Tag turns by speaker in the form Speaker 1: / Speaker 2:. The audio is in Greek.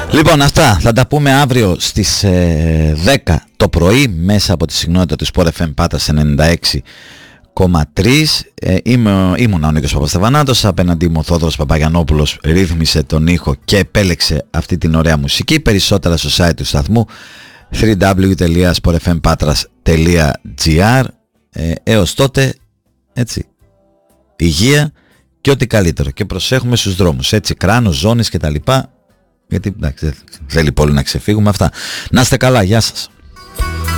Speaker 1: Λοιπόν, αυτά θα τα πούμε αύριο στις 10 το πρωί μέσα από τη συχνότητα του Sport FM Πάτρας 96,3. Ήμουν ο Νίκος Παπαστεβανάτος, απέναντί μου ο Θόδωρος Παπαγιαννόπουλος ρύθμισε τον ήχο και επέλεξε αυτή την ωραία μουσική. Περισσότερα στο site του σταθμού www.sportfmpatras.gr. Έως τότε, έτσι, υγεία και ό,τι καλύτερο, και προσέχουμε στους δρόμους, έτσι, κράνος, ζώνες και τα λοιπά, γιατί εντάξει, δεν θέλει πολύ να ξεφύγουμε αυτά. Να είστε καλά, γεια σας.